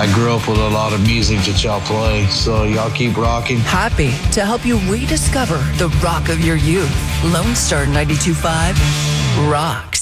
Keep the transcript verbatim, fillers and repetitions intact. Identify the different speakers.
Speaker 1: I grew up with a lot of music that y'all play, so y'all keep rocking.
Speaker 2: Happy to help you rediscover the rock of your youth. Lone Star ninety-two point five, rock.